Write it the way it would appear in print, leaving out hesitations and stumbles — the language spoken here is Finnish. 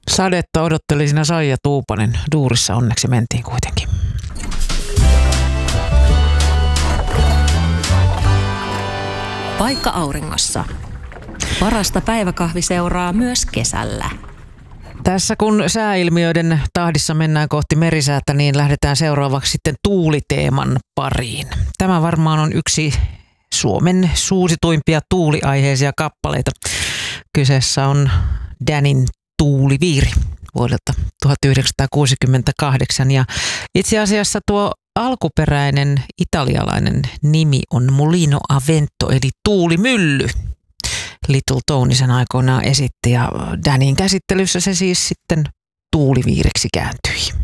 Sadetta odotteli siinä Saija Tuupanen. Duurissa onneksi mentiin kuitenkin. Paikka auringossa. Parasta päiväkahvi seuraa myös kesällä. Tässä kun sääilmiöiden tahdissa mennään kohti merisäätä, niin lähdetään seuraavaksi sitten tuuliteeman pariin. Tämä varmaan on yksi Suomen suosituimpia tuuliaiheisia kappaleita. Kyseessä on Danin Tuuliviiri vuodelta 1968 ja itse asiassa tuo alkuperäinen italialainen nimi on Mulino a Vento eli tuulimylly. Little Tony sen aikoinaan esitti ja Danin käsittelyssä se siis sitten tuuliviiriksi kääntyi.